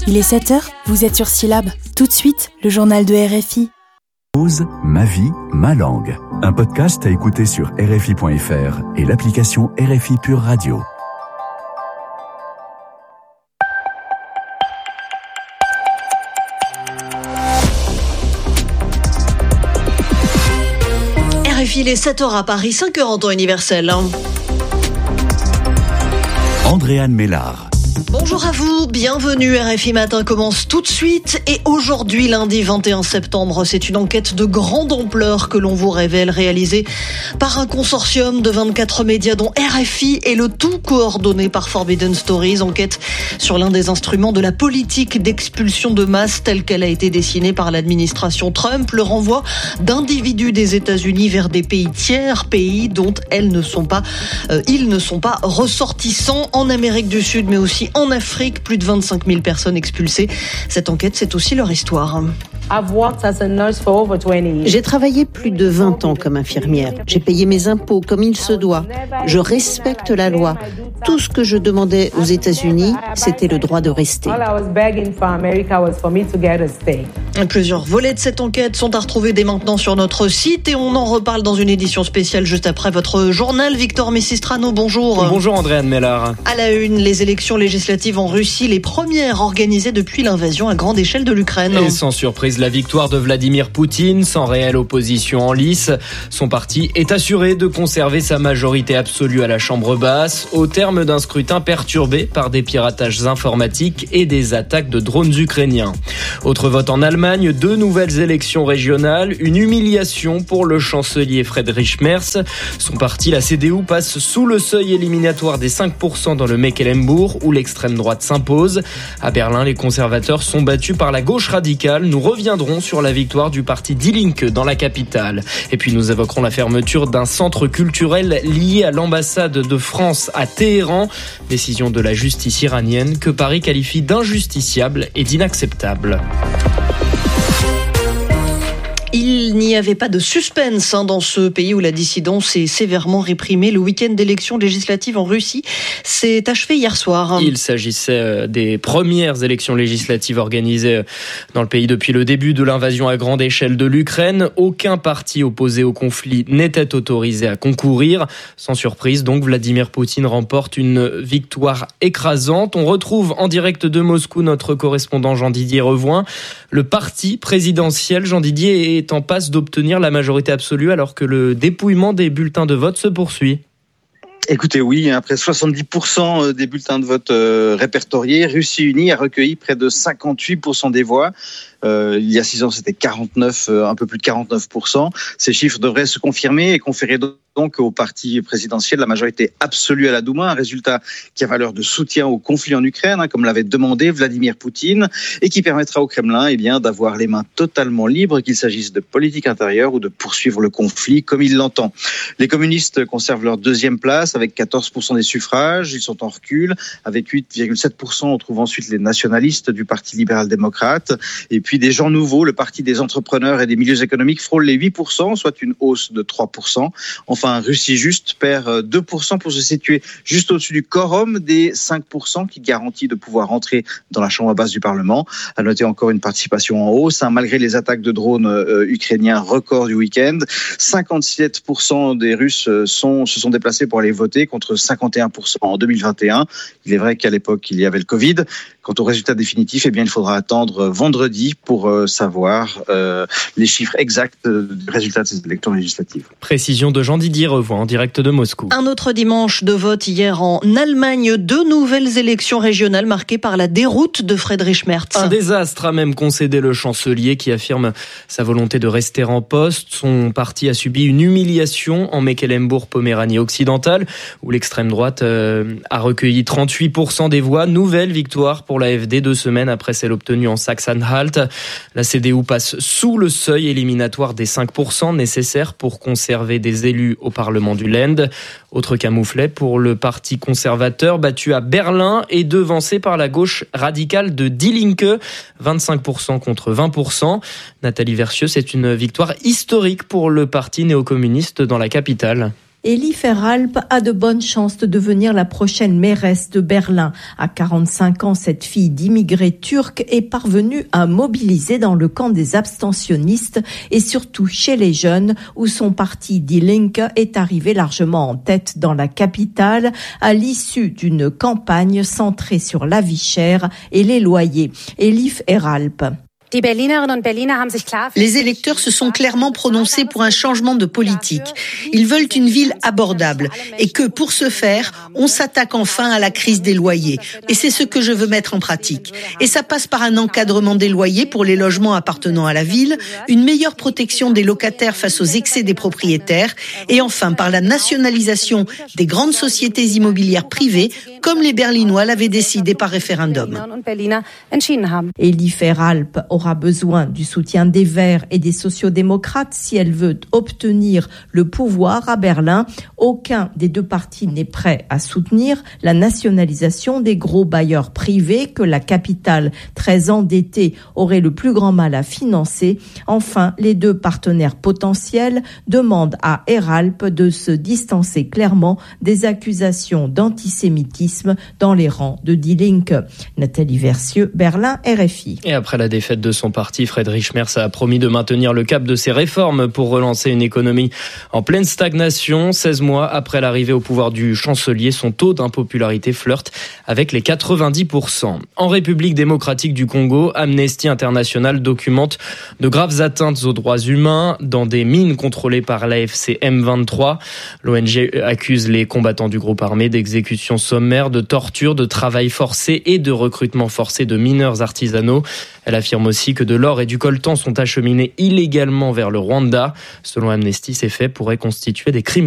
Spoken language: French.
Il est 7h, vous êtes sur Syllab. Tout de suite, le journal de RFI. Pause, ma vie, ma langue. Un podcast à écouter sur RFI.fr et l'application RFI Pure Radio. RFI, il est 7h à Paris, 5h en temps universel. Andréane Mélard. Bonjour à vous, bienvenue. RFI Matin commence tout de suite et aujourd'hui, lundi 21 septembre, c'est une enquête de grande ampleur que l'on vous révèle, réalisée par un consortium de 24 médias dont RFI et le tout coordonné par Forbidden Stories. Enquête sur l'un des instruments de la politique d'expulsion de masse telle qu'elle a été dessinée par l'administration Trump, le renvoi d'individus des États-Unis vers des pays tiers, pays dont ils ne sont pas ressortissants en Amérique du Sud, mais aussi en Afrique. Plus de 25 000 personnes expulsées. Cette enquête, c'est aussi leur histoire. J'ai travaillé plus de 20 ans comme infirmière. J'ai payé mes impôts comme il se doit. Je respecte la loi. Tout ce que je demandais aux États-Unis, c'était le droit de rester. Plusieurs volets de cette enquête sont à retrouver dès maintenant sur notre site et on en reparle dans une édition spéciale juste après votre journal. Victor Messistrano, bonjour. Bonjour Andréane Mélard. À la une, les élections législatives en Russie, les premières organisées depuis l'invasion à grande échelle de l'Ukraine. Et sans surprise, la victoire de Vladimir Poutine, sans réelle opposition en lice. Son parti est assuré de conserver sa majorité absolue à la Chambre basse, au terme d'un scrutin perturbé par des piratages informatiques et des attaques de drones ukrainiens. Autre vote en Allemagne, 2 nouvelles élections régionales, une humiliation pour le chancelier Friedrich Merz. Son parti, la CDU, passe sous le seuil éliminatoire des 5% dans le Mecklembourg, où l'extrême droite s'impose. À Berlin, les conservateurs sont battus par la gauche radicale. Nous reviendrons sur la victoire du parti Die Linke dans la capitale. Et puis nous évoquerons la fermeture d'un centre culturel lié à l'ambassade de France à Téhéran. Décision de la justice iranienne que Paris qualifie d'injusticiable et d'inacceptable. Il n'y avait pas de suspense dans ce pays où la dissidence est sévèrement réprimée. Le week-end d'élections législatives en Russie s'est achevé hier soir. Il s'agissait des premières élections législatives organisées dans le pays depuis le début de l'invasion à grande échelle de l'Ukraine. Aucun parti opposé au conflit n'était autorisé à concourir. Sans surprise, donc, Vladimir Poutine remporte une victoire écrasante. On retrouve en direct de Moscou notre correspondant Jean-Didier Revoin. Le parti présidentiel, Jean-Didier, est en passe d'obtenir la majorité absolue alors que le dépouillement des bulletins de vote se poursuit. Écoutez, oui, après 70% des bulletins de vote répertoriés, Russie Unie a recueilli près de 58% des voix. Il y a 6 ans, c'était 49, un peu plus de 49%. Ces chiffres devraient se confirmer et conférer donc au parti présidentiel la majorité absolue à la Douma, un résultat qui a valeur de soutien au conflit en Ukraine, comme l'avait demandé Vladimir Poutine, et qui permettra au Kremlin d'avoir les mains totalement libres, qu'il s'agisse de politique intérieure ou de poursuivre le conflit comme il l'entend. Les communistes conservent leur deuxième place avec 14% des suffrages, ils sont en recul. Avec 8,7%, on trouve ensuite les nationalistes du Parti libéral-démocrate, et puis des gens nouveaux, le Parti des entrepreneurs et des milieux économiques frôle les 8%, soit une hausse de 3%. Enfin, Russie Juste perd 2% pour se situer juste au-dessus du quorum des 5% qui garantit de pouvoir entrer dans la chambre basse du Parlement. À noter encore une participation en hausse, malgré les attaques de drones ukrainiens record du week-end. 57% des Russes se sont déplacés pour aller voter contre 51% en 2021. Il est vrai qu'à l'époque, il y avait le Covid. Quant au résultat définitif, il faudra attendre vendredi pour savoir les chiffres exacts du résultat de ces élections législatives. Précision de Jean-Didier Revoin en direct de Moscou. Un autre dimanche de vote hier en Allemagne. 2 nouvelles élections régionales marquées par la déroute de Friedrich Merz. Un désastre a même concédé le chancelier qui affirme sa volonté de rester en poste. Son parti a subi une humiliation en Mecklembourg-Poméranie occidentale où l'extrême droite a recueilli 38% des voix. Nouvelle victoire pour l'AfD 2 semaines après celle obtenue en Sachsen-Anhalt. La CDU passe sous le seuil éliminatoire des 5% nécessaires pour conserver des élus au Parlement du Land. Autre camouflet pour le parti conservateur battu à Berlin et devancé par la gauche radicale de Die Linke, 25% contre 20%. Nathalie Versieux, c'est une victoire historique pour le parti néo-communiste dans la capitale. Elie Feralp a de bonnes chances de devenir la prochaine mairesse de Berlin. À 45 ans, cette fille d'immigrés turcs est parvenue à mobiliser dans le camp des abstentionnistes et surtout chez les jeunes où son parti Die Linke est arrivé largement en tête dans la capitale à l'issue d'une campagne centrée sur la vie chère et les loyers. Elie Feralp. Les électeurs se sont clairement prononcés pour un changement de politique. Ils veulent une ville abordable et que, pour ce faire, on s'attaque enfin à la crise des loyers. Et c'est ce que je veux mettre en pratique. Et ça passe par un encadrement des loyers pour les logements appartenant à la ville, une meilleure protection des locataires face aux excès des propriétaires et enfin par la nationalisation des grandes sociétés immobilières privées comme les Berlinois l'avaient décidé par référendum. Elie Feralp aura besoin du soutien des Verts et des sociodémocrates si elle veut obtenir le pouvoir à Berlin. Aucun des deux partis n'est prêt à soutenir la nationalisation des gros bailleurs privés que la capitale, très endettée, aurait le plus grand mal à financer. Enfin, les deux partenaires potentiels demandent à Feralp de se distancer clairement des accusations d'antisémitisme dans les rangs de Die Linke. Nathalie Versieux, Berlin, RFI. Et après la défaite de son parti, Friedrich Merz a promis de maintenir le cap de ses réformes pour relancer une économie en pleine stagnation. 16 mois après l'arrivée au pouvoir du chancelier, son taux d'impopularité flirte avec les 90%. En République démocratique du Congo, Amnesty International documente de graves atteintes aux droits humains dans des mines contrôlées par l'AFC M23. L'ONG accuse les combattants du groupe armé d'exécutions sommaires, de torture, de travail forcé et de recrutement forcé de mineurs artisanaux. Elle affirme aussi que de l'or et du coltan sont acheminés illégalement vers le Rwanda. Selon Amnesty, ces faits pourraient constituer des crimes